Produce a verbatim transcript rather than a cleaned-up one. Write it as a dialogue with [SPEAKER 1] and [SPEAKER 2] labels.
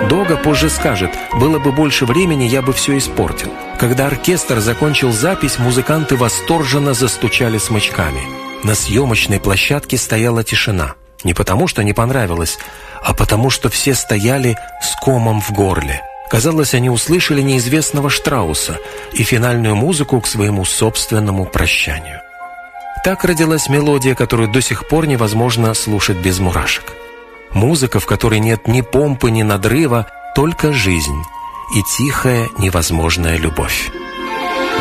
[SPEAKER 1] Дога позже скажет: «Было бы больше времени, я бы все испортил». Когда оркестр закончил запись, музыканты восторженно застучали смычками. На съемочной площадке стояла тишина. Не потому, что не понравилось, а потому, что все стояли с комом в горле. Казалось, они услышали неизвестного Штрауса и финальную музыку к своему собственному прощанию. Так родилась мелодия, которую до сих пор невозможно слушать без мурашек. Музыка, в которой нет ни помпы, ни надрыва, только жизнь и тихая невозможная любовь.